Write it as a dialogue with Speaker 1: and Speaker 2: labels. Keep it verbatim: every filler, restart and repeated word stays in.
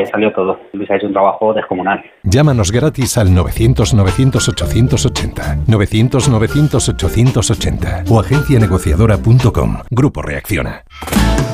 Speaker 1: que salió todo. Luis ha hecho un trabajo descomunal.
Speaker 2: Llámanos gratis al novecientos, novecientos, ochocientos ochenta, novecientos, novecientos, ochocientos ochenta o agencia negociadora punto com. Grupo Reacciona.